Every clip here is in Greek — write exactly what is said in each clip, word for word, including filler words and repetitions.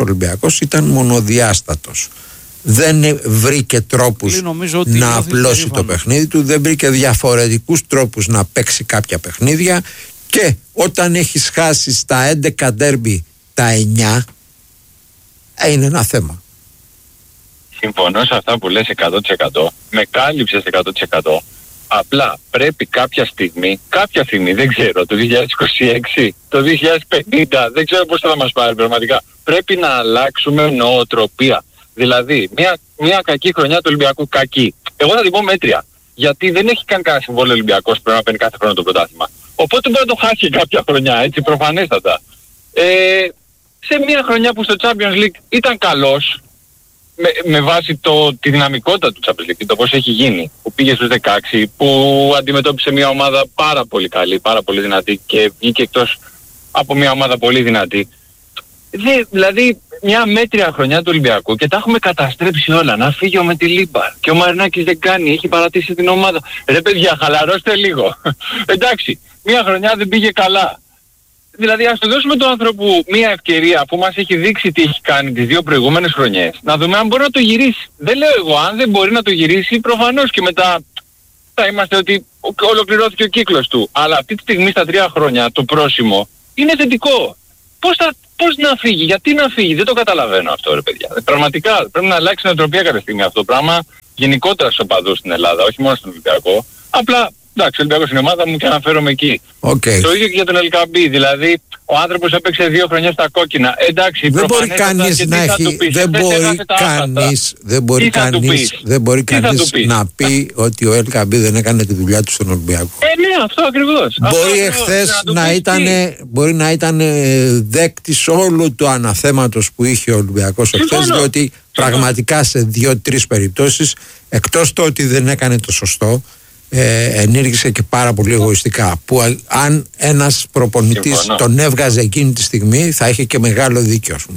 Ολυμπιακός ήταν μονοδιάστατος. Δεν βρήκε τρόπους να απλώσει το παιχνίδι του, δεν βρήκε διαφορετικούς τρόπους να παίξει κάποια παιχνίδια, και όταν έχεις χάσει στα έντεκα ντέρμπι τα εννιά, είναι ένα θέμα. Συμφωνώ σε αυτά που λες εκατό τοις εκατό. Με κάλυψες εκατό τοις εκατό. Απλά πρέπει κάποια στιγμή, κάποια στιγμή, δεν ξέρω, το δύο χιλιάδες είκοσι έξι, το δύο χιλιάδες πενήντα, δεν ξέρω πώς θα μας πάρει πραγματικά. Πρέπει να αλλάξουμε νοοτροπία. Δηλαδή, μια, μια κακή χρονιά του Ολυμπιακού, κακή. Εγώ θα την πω μέτρια. Γιατί δεν έχει καν κανένα συμβόλαιο Ολυμπιακός που πρέπει να παίρνει κάθε χρόνο το πρωτάθλημα. Οπότε μπορεί να το χάσει κάποια χρονιά, έτσι, προφανέστατα. Ε, σε μια χρονιά που στο Champions League ήταν καλός, με, με βάση το, τη δυναμικότητα του Champions League, το πώς έχει γίνει, που πήγε στους δεκαέξι, που αντιμετώπισε μια ομάδα πάρα πολύ καλή, πάρα πολύ δυνατή και βγήκε εκτός από μια ομάδα πολύ δυνατή. Δε, δηλαδή μια μέτρια χρονιά του Ολυμπιακού και τα έχουμε καταστρέψει όλα. Να φύγει ο Μετιλίμπαρ και ο Μαρινάκης δεν κάνει, έχει παρατήσει την ομάδα. Ρε παιδιά, χαλαρώστε λίγο. Εντάξει, μια χρονιά δεν πήγε καλά. Δηλαδή ας το δώσουμε τον άνθρωπο μια ευκαιρία που μας έχει δείξει τι έχει κάνει τις δύο προηγούμενες χρονιές. Να δούμε αν μπορεί να το γυρίσει. Δεν λέω εγώ, αν δεν μπορεί να το γυρίσει, προφανώς και μετά θα είμαστε ότι ολοκληρώθηκε ο κύκλος του. Αλλά αυτή τη στιγμή στα τρία χρόνια το πρόσημο είναι θετικό. Πώς, θα, πώς να φύγει, γιατί να φύγει, δεν το καταλαβαίνω αυτό, ρε παιδιά. Πραγματικά πρέπει να αλλάξει νοοτροπία κάποια στιγμή αυτό το πράγμα, γενικότερα στους οπαδούς στην Ελλάδα, όχι μόνο στον Ολυμπιακό. Απλά, εντάξει, ο Ολυμπιακός είναι ομάδα μου και αναφέρομαι εκεί. Okay. Το ίδιο και για τον Ελκαμπή, δηλαδή ο άνθρωπος έπαιξε δύο χρονιές στα κόκκινα. Εντάξει, δεν μπορεί κανείς να έχει, δεν μπορεί κανείς, δεν μπορεί κανείς, δεν μπορεί κανείς να πει ότι ο Ελκαμπή δεν έκανε τη δουλειά του στον Ολυμπιακό. Ε, ναι, αυτό ακριβώς. Μπορεί εχθές να, να ήταν, μπορεί να ήταν δέκτης όλου του αναθέματος που είχε ο Ολυμπιακός εχθές, διότι πραγματικά σε δύο-τρεις περιπτώσεις, εκτός το ότι δεν έκανε το σωστό, Ε, ενήργησε και πάρα πολύ εγωιστικά, που αν ένας προπονητής Συμφωνώ. τον έβγαζε εκείνη τη στιγμή θα είχε και μεγάλο δίκιο, ας πούμε.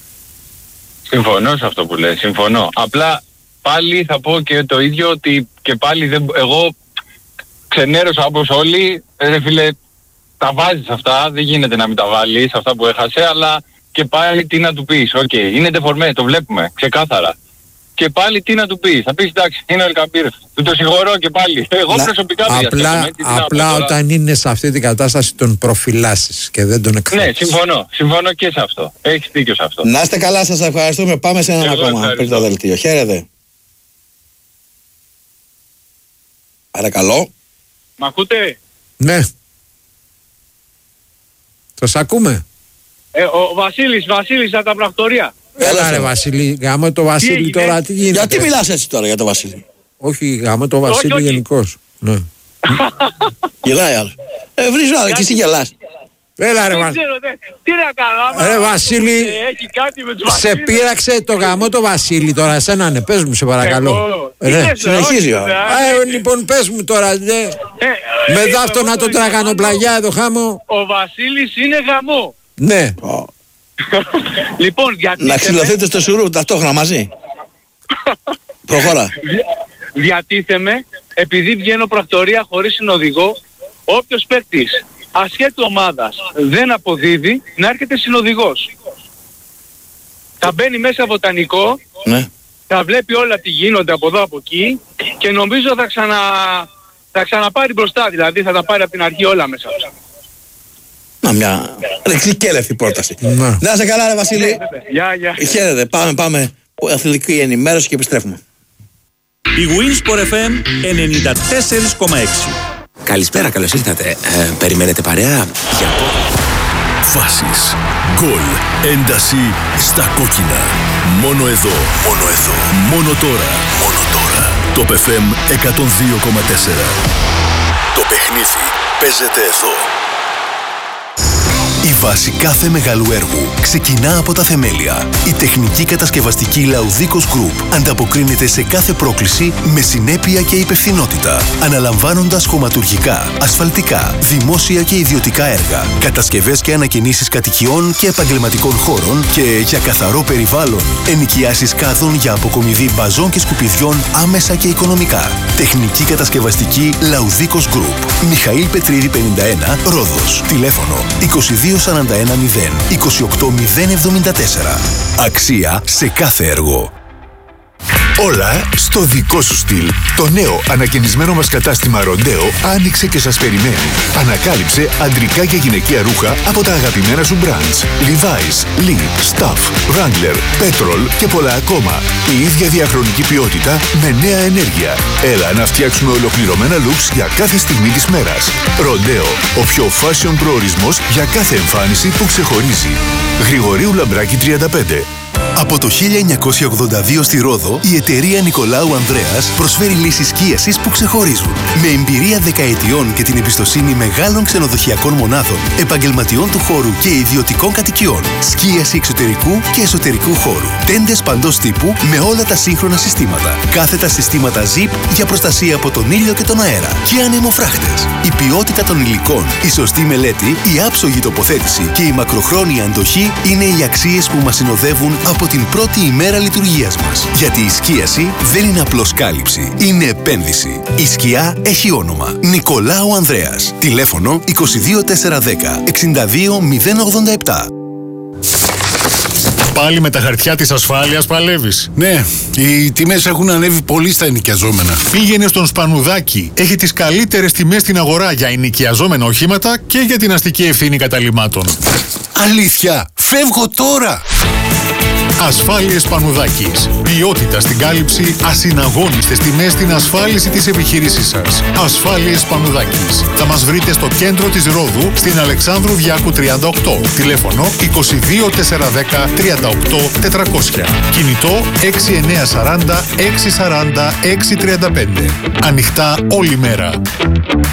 Συμφωνώ σε αυτό που λέει, συμφωνώ. Απλά πάλι θα πω και το ίδιο, ότι και πάλι δεν, εγώ ξενέρωσα όπως όλοι, ρε φίλε, τα βάζεις αυτά, δεν γίνεται να μην τα βάλεις αυτά που έχασε, αλλά και πάλι τι να του πεις, οκ, okay, είναι ντεφορμέ, το βλέπουμε, ξεκάθαρα. Και πάλι τι να του πεις, θα πεις εντάξει, είναι ο Ελκαμπήρ, του το συγχωρώ και πάλι. Εγώ Λα, προσωπικά δεν Απλά, απλά όταν είναι σε αυτή την κατάσταση τον προφυλάσσεις και δεν τον εκθέτεις. Ναι, συμφωνώ, συμφωνώ και σε αυτό. Έχεις δίκιο σε αυτό. Να είστε καλά, σας ευχαριστούμε. Πάμε σε έναν ακόμα πριν το δελτίο. Χαίρετε. Παρακαλώ. Μ' ακούτε? Ναι. Σας ακούμε. Ε, ο Βασίλης, Βασίλης από τα πρακτορία. Έλα ρε Βασίλη, γάμο το Βασίλη τι τώρα, τι γίνεται? Γιατί μιλάς έτσι τώρα για το Βασίλη? Όχι, γάμο το Βασίλη γενικώς. Ναι. Γελάει άλλο. Ε, βρίζω άλλο και εσύ γελάς. Έλα ρε Βασίλη. Τι να κάνω, ρε Βασίλη, έχει κάτι με τους σε πείραξε το γάμο το Βασίλη τώρα, εσένα ναι, πες μου σε παρακαλώ. Ρε, συνεχίζει ο ε, λοιπόν πες μου τώρα, ναι. Με δάφτωνα το τραγανοπλαγιά εδώ χάμω. Ο Βασίλης είναι γαμό. Ναι. Λοιπόν, γιατί να ξυλωθείτε στο σουρού ταυτόχρονα μαζί. Προχώρα. Διατίθεμαι, επειδή βγαίνω πρακτορία χωρίς συνοδηγό, όποιος παίκτης ασχέτου ομάδας δεν αποδίδει, να έρχεται συνοδηγός. Θα μπαίνει μέσα βοτανικό, ναι. Θα βλέπει όλα τι γίνονται από εδώ από εκεί και νομίζω θα, ξανα... θα ξαναπάρει μπροστά, δηλαδή θα τα πάρει από την αρχή όλα μέσα. Να μια ρεξικέλευτη πρόταση. Να είσαι καλά ρε Βασίλη. Γεια, γεια. Χαίρετε, πάμε, πάμε. Αθλητική ενημέρωση και επιστρέφουμε. Η Winsport εφ εμ ενενήντα τέσσερα κόμμα έξι. Καλησπέρα, καλώς ήρθατε. Ε, περιμένετε παρέα? Για φάσεις, γκολ, ένταση στα κόκκινα. Μόνο εδώ, μόνο εδώ, μόνο τώρα, μόνο τώρα. Το εφ εμ εκατόν δύο κόμμα τέσσερα. Το παιχνίδι παίζεται εδώ. Η βάση κάθε μεγάλου έργου ξεκινά από τα θεμέλια. Η τεχνική κατασκευαστική Laudicos Group ανταποκρίνεται σε κάθε πρόκληση με συνέπεια και υπευθυνότητα, αναλαμβάνοντας χωματουργικά, ασφαλτικά, δημόσια και ιδιωτικά έργα, κατασκευές και ανακαινήσεις κατοικιών και επαγγελματικών χώρων και για καθαρό περιβάλλον, ενοικιάσεις κάδων για αποκομιδή μπαζών και σκουπιδιών άμεσα και οικονομικά. Τεχνική κατασκευαστική Laudicos Group. Μιχαήλ Πετρίδη πενήντα ένα, Ρόδος. Τηλέφωνο είκοσι δύο δύο τέσσερα ένα μηδέν δύο οκτώ μηδέν εβδομήντα τέσσερα. Αξία σε κάθε έργο. Όλα στο δικό σου στυλ. Το νέο ανακαινισμένο μας κατάστημα Ροντέο άνοιξε και σας περιμένει. Ανακάλυψε αντρικά και γυναικεία ρούχα από τα αγαπημένα σου brands. Levi's, Lee, Stuff, Wrangler, Petrol και πολλά ακόμα. Η ίδια διαχρονική ποιότητα με νέα ενέργεια. Έλα να φτιάξουμε ολοκληρωμένα looks για κάθε στιγμή της μέρας. Ροντέο, ο πιο fashion προορισμός για κάθε εμφάνιση που ξεχωρίζει. Γρηγορίου Λαμπράκη τριάντα πέντε. Από το χίλια εννιακόσια ογδόντα δύο στη Ρόδο, η εταιρεία Νικολάου Ανδρέας προσφέρει λύσεις σκίασης που ξεχωρίζουν. Με εμπειρία δεκαετιών και την εμπιστοσύνη μεγάλων ξενοδοχειακών μονάδων, επαγγελματιών του χώρου και ιδιωτικών κατοικιών. Σκίαση εξωτερικού και εσωτερικού χώρου. Τέντες παντός τύπου με όλα τα σύγχρονα συστήματα. Κάθετα συστήματα Zip για προστασία από τον ήλιο και τον αέρα. Και ανεμοφράχτες. Η ποιότητα των υλικών, η σωστή μελέτη, η άψογη τοποθέτηση και η μακροχρόνια αντοχή είναι οι αξίες που μας συνοδεύουν από την πρώτη ημέρα λειτουργίας μας. Γιατί η σκίαση δεν είναι απλώς κάλυψη, είναι επένδυση. Η σκιά έχει όνομα. Νικολάου Ανδρέας. Τηλέφωνο είκοσι δύο τετρακόσια δέκα εξήντα δύο μηδέν ογδόντα επτά. Πάλι με τα χαρτιά της ασφάλειας παλεύεις? Ναι, οι τιμές έχουν ανέβει πολύ στα ενοικιαζόμενα. Πήγαινε στον Σπανουδάκη. Έχει τις καλύτερες τιμές στην αγορά για ενοικιαζόμενα οχήματα και για την αστική ευθύνη καταλυμάτων. Αλήθεια, φεύγω τώρα! Ασφάλειες Σπανουδάκης. Ποιότητα στην κάλυψη, ασυναγώνιστες τιμές στην ασφάλιση της επιχείρησής σας. Ασφάλειες Σπανουδάκης. Θα μας βρείτε στο κέντρο της Ρόδου, στην Αλεξάνδρου Διάκου τριάντα οκτώ. Τηλέφωνο είκοσι δύο τετρακόσια δέκα τριάντα οκτώ τετρακόσια. Κινητό έξι εννιά σαράντα έξι σαράντα έξι τριάντα πέντε. Ανοιχτά όλη μέρα.